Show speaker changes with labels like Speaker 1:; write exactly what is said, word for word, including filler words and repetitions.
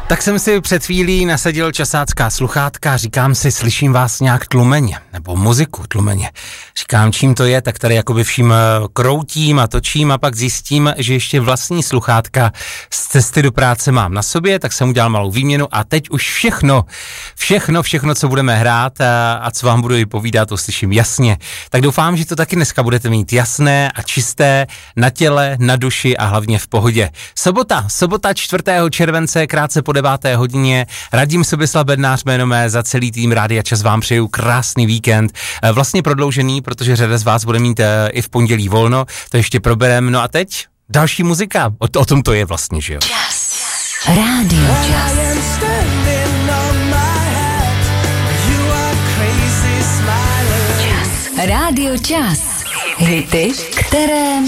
Speaker 1: Tak jsem si před chvílí nasadil časácká sluchátka a říkám si, slyším vás nějak tlumeně, nebo muziku tlumeně. Říkám, čím to je, tak tady jakoby vším kroutím a točím a pak zjistím, že ještě vlastní sluchátka z cesty do práce mám na sobě, tak jsem udělal malou výměnu a teď už všechno, všechno, všechno, co budeme hrát a, a co vám budu i povídat, to slyším jasně. Tak doufám, že to taky dneska budete mít jasné a čisté na těle, na duši a hlavně v pohodě. Sobota, sobota čtvrtého července, krátce po deváté hodině. Radim Sobislav Bednář jméno mé, za celý tým Rádia Čas vám přeju krásný víkend. Vlastně prodloužený, protože řada z vás bude mít i v pondělí volno, to ještě proberem. No a teď další muzika. O, o tom to je vlastně, že jo?
Speaker 2: Čas. Rádio Čas. Čas. Rádio Čas. Hity, které